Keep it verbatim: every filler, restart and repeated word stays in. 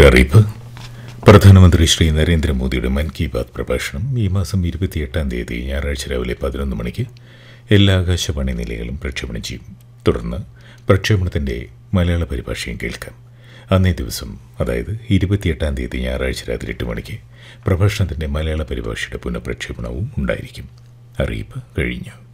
ഒരറിയിപ്പ്. പ്രധാനമന്ത്രി ശ്രീ നരേന്ദ്രമോദിയുടെ മൻ കി ബാത് പ്രഭാഷണം ഈ മാസം ഇരുപത്തിയെട്ടാം തീയതി ഞായറാഴ്ച രാവിലെ പതിനൊന്ന് മണിക്ക് എല്ലാ ആകാശവാണി നിലയങ്ങളും പ്രക്ഷേപണം ചെയ്യും. തുടർന്ന് പ്രക്ഷേപണത്തിൻ്റെ മലയാള പരിഭാഷയും കേൾക്കാം. അന്നേ ദിവസം, അതായത് ഇരുപത്തിയെട്ടാം തീയതി ഞായറാഴ്ച രാത്രി എട്ട് മണിക്ക് പ്രഭാഷണത്തിൻ്റെ മലയാള പരിഭാഷയുടെ പുനഃപ്രക്ഷേപണവും ഉണ്ടായിരിക്കും. അറിയിപ്പ് കഴിഞ്ഞു.